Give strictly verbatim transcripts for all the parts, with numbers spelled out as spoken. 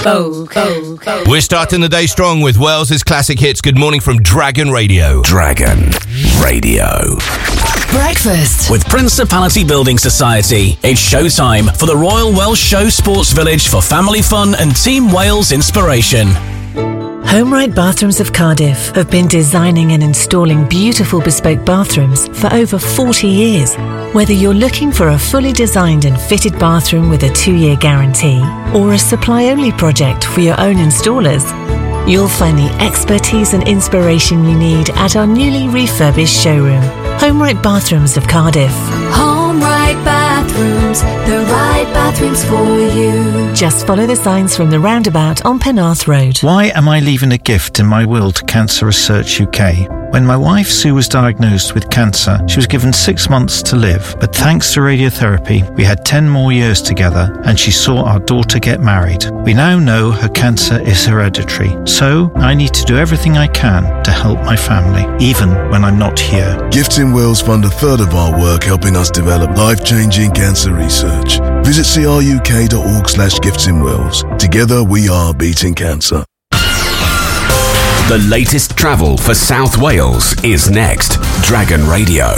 Go, go, go. We're starting the day strong with Wales's classic hits. Good morning from Dragon Radio. Dragon Radio. Breakfast with Principality Building Society. It's showtime for the Royal Welsh Show Sports Village for family fun and Team Wales inspiration. HomeRight Bathrooms of Cardiff have been designing and installing beautiful bespoke bathrooms for over forty years. Whether you're looking for a fully designed and fitted bathroom with a two-year guarantee or a supply-only project for your own installers, you'll find the expertise and inspiration you need at our newly refurbished showroom. HomeRight Bathrooms of Cardiff. HomeRight Bathrooms, the right bathrooms for you. Just follow the signs from the roundabout on Penarth Road. Why am I leaving a gift in my will to Cancer Research U K? When my wife Sue was diagnosed with cancer, she was given six months to live. But thanks to radiotherapy, we had ten more years together and she saw our daughter get married. We now know her cancer is hereditary, so I need to do everything I can to help my family, even when I'm not here. Gifts in Wales fund a third of our work helping us develop life-changing cancer research. Visit cruk.org slash gifts in Wales. Together we are beating cancer. The latest travel for South Wales is next. Dragon Radio.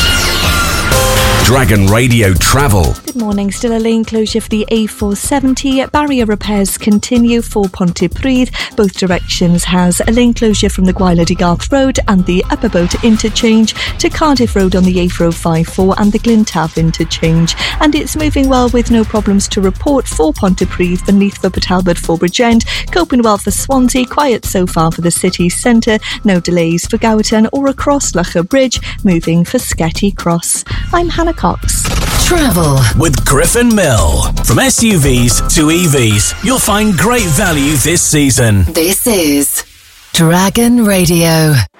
Dragon Radio Travel. Good morning. Still a lane closure for the A four seventy. Barrier repairs continue for Pontypridd. Both directions has a lane closure from the Gwaelod i Garth Road and the Upper Boat interchange to Cardiff Road on the A four five four and the Glyntav interchange. And it's moving well with no problems to report for Pontypridd, beneath for Talbot for Bridgend, coping well for Swansea, quiet so far for the city centre, no delays for Gowerton or across Locher Bridge, moving for Sketty Cross. I'm Hannah Cox. Travel with Griffin Mill. From S U Vs to E Vs, you'll find great value this season. This is Dragon Radio.